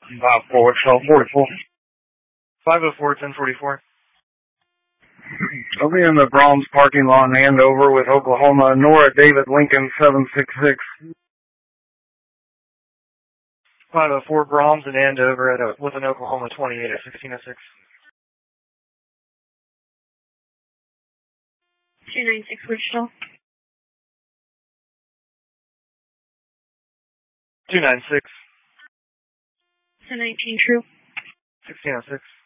4, Wichita 44. 504, 1044. I'll be in the Brahms parking lot in Andover with Oklahoma. Nora David Lincoln 766. 504 Brahms in Andover with an Oklahoma 28 at 1606. 296 Wichita. 296. 1019 True. 1606.